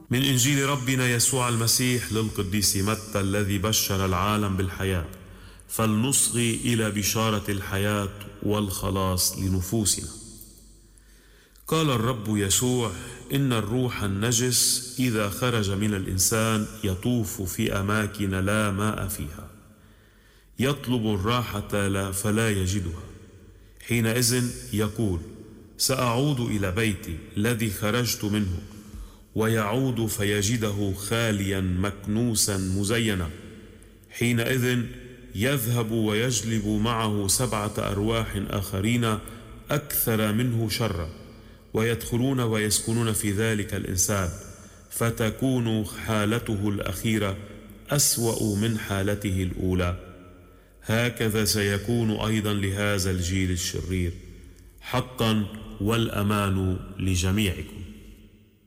من إنجيل ربنا يسوع المسيح للقديس متى الذي بشر العالم بالحياة، فلنصغي إلى بشارة الحياة والخلاص لنفوسنا. قال الرب يسوع: إن الروح النجس إذا خرج من الإنسان يطوف في أماكن لا ماء فيها، يطلب الراحة فلا يجدها، حينئذ يقول: سأعود إلى بيتي الذي خرجت منه، ويعود فيجده خاليا مكنوسا مزينا، حينئذ يذهب ويجلب معه 7 أرواح آخرين أكثر منه شرا، ويدخلون ويسكنون في ذلك الإنسان، فتكون حالته الأخيرة أسوأ من حالته الأولى. هكذا سيكون أيضا لهذا الجيل الشرير. حقا والأمان لجميعكم.